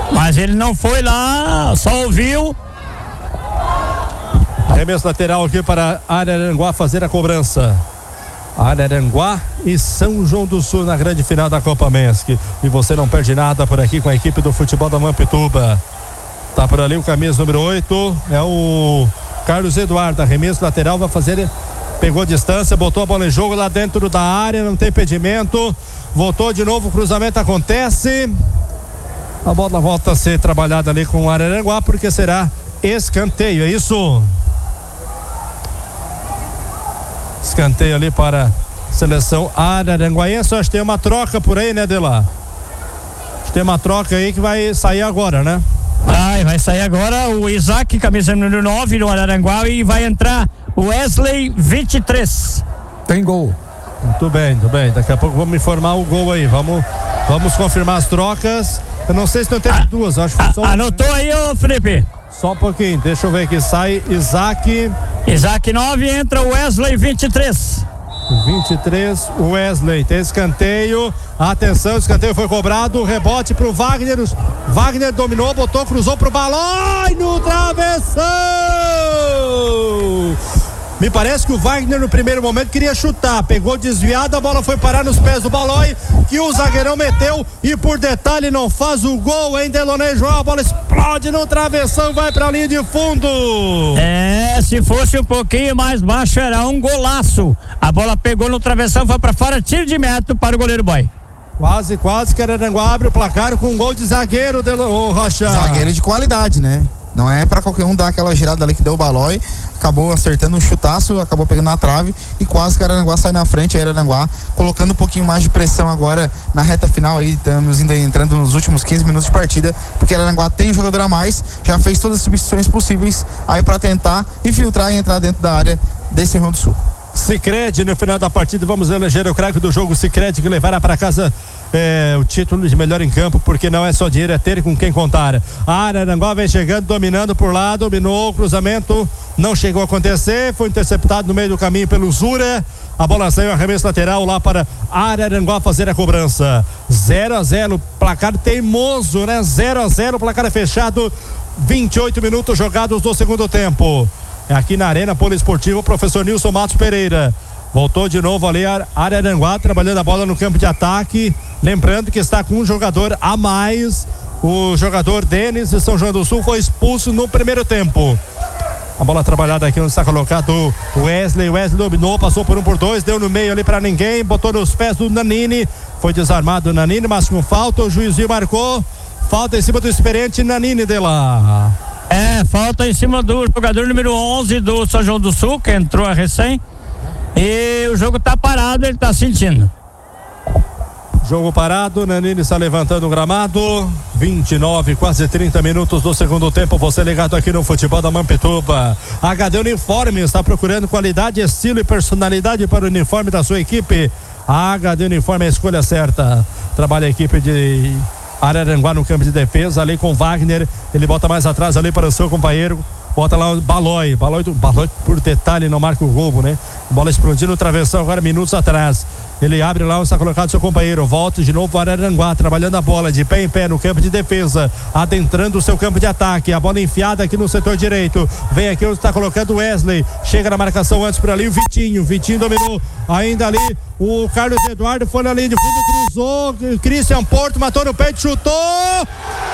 Mas ele não foi lá, só ouviu. Arremesso lateral aqui para Araranguá fazer a cobrança. Araranguá e São João do Sul na grande final da Copa Mesc. E você não perde nada por aqui com a equipe do futebol da Mampituba. Tá por ali o camisa número 8, é o Carlos Eduardo. Arremesso lateral, vai fazer, pegou distância, botou a bola em jogo lá dentro da área, não tem impedimento. Voltou de novo, o cruzamento acontece. A bola volta a ser trabalhada ali com o Araranguá, porque será escanteio, é isso? Escanteio ali para a seleção araranguaense. Acho que tem uma troca por aí, né, Delá? Acho que tem uma troca aí que vai sair agora, né? Vai sair agora o Isaac, camisa número 9 do Araranguá, e vai entrar o Wesley, 23. Tem gol. Muito bem. Daqui a pouco vamos informar o gol aí. Vamos confirmar as trocas. Eu não sei se não teve duas, acho que foi só anotou aí, ô Felipe? Só um pouquinho, deixa eu ver aqui. Sai Isaac 9, entra o Wesley, 23. 23, Wesley. Tem escanteio. Atenção, o escanteio foi cobrado. Rebote pro Wagner. Wagner dominou, botou, cruzou pro Balói no travessão. Me parece que o Wagner no primeiro momento queria chutar, pegou desviado, a bola foi parar nos pés do Balói, que o zagueirão meteu e por detalhe não faz o gol, hein, Delonei João? A bola explode no travessão, vai pra linha de fundo. Se fosse um pouquinho mais baixo era um golaço. A bola pegou no travessão, foi pra fora, tiro de meta para o goleiro Boy. Quase que Araranguá abre o placar com um gol de zagueiro, Rocha. Zagueiro de qualidade, né? Não é pra qualquer um dar aquela girada ali que deu o Balói. Acabou acertando um chutaço, acabou pegando na trave e quase que Araranguá sai na frente. Aí Araranguá colocando um pouquinho mais de pressão agora na reta final aí, estamos entrando nos últimos 15 minutos de partida, porque Araranguá tem um jogador a mais, já fez todas as substituições possíveis aí para tentar infiltrar e entrar dentro da área desse Rio Grande do Sul. Sicredi no final da partida, vamos eleger o craque do jogo, Sicredi, que levará para casa o título de melhor em campo, porque não é só dinheiro, é ter com quem contar. Araranguá vem chegando, dominando por lá, dominou o cruzamento, não chegou a acontecer, foi interceptado no meio do caminho pelo Zura. A bola saiu, arremesso lateral lá para Araranguá fazer a cobrança. 0-0, placar teimoso, né? 0-0, placar é fechado, 28 minutos jogados do segundo tempo. É aqui na Arena Poliesportiva, o professor Nilson Matos Pereira. Voltou de novo ali Araranguá, trabalhando a bola no campo de ataque. Lembrando que está com um jogador a mais. O jogador Denis de São João do Sul foi expulso no primeiro tempo. A bola trabalhada aqui onde está colocado o Wesley. Wesley dominou, passou por 1 por 2, deu no meio ali para ninguém, botou nos pés do Nanini. Foi desarmado o Nanini, mas com falta, o juizinho marcou. Falta em cima do experiente Nanini de lá. Falta em cima do jogador número 11 do São João do Sul, que entrou a recém. E o jogo tá parado, ele tá sentindo. Jogo parado, Nanini está levantando o gramado. 29, quase 30 minutos do segundo tempo. Você ligado aqui no futebol da Mampituba. HD Uniforme está procurando qualidade, estilo e personalidade para o uniforme da sua equipe. A HD Uniforme é a escolha certa. Trabalha a equipe de Araranguá no campo de defesa, ali com Wagner. Ele bota mais atrás ali para o seu companheiro. Bota lá o Balói por detalhe não marca o gol, né? Bola explodindo no travessão agora minutos atrás. Ele abre lá, está colocado seu companheiro. Volta de novo para Araranguá, trabalhando a bola de pé em pé no campo de defesa, adentrando o seu campo de ataque. A bola enfiada aqui no setor direito. Vem aqui onde está colocando o Wesley. Chega na marcação antes por ali o Vitinho. Vitinho dominou ainda ali. O Carlos Eduardo foi na linha de fundo, cruzou. Christian Porto matou no peito, chutou.